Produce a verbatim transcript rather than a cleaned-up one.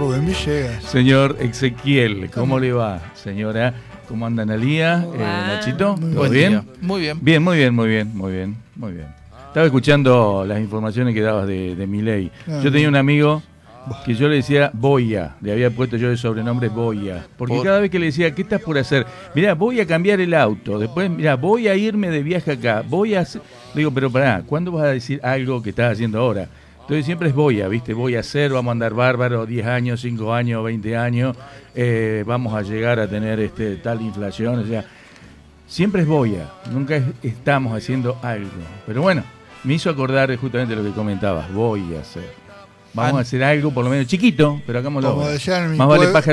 Rubén Villegas. Señor Ezequiel, ¿cómo le va? Señora, ¿cómo anda Analía? Eh, Nachito, ¿todo Buen bien? día. Muy bien. Bien, muy bien, muy bien, muy bien, muy bien. Estaba escuchando las informaciones que dabas de, de Milei. Ah, Yo tenía un amigo que yo le decía Boya, le había puesto yo de sobrenombre Boya, porque Por- cada vez que le decía, ¿qué estás por hacer? Mirá, voy a cambiar el auto, después, mirá, voy a irme de viaje acá, voy a hacer... Le digo, pero pará, ¿cuándo vas a decir algo que estás haciendo ahora? Entonces siempre es voy a, ¿viste? Voy a hacer, vamos a andar bárbaro, diez años, cinco años, veinte años, eh, vamos a llegar a tener este tal inflación, o sea, siempre es voy a, nunca es- estamos haciendo algo. Pero bueno, me hizo acordar justamente lo que comentabas, voy a hacer. Vamos An- a hacer algo, por lo menos chiquito, pero hagámoslo. Como decían en mi Más vale pueblo- pájaro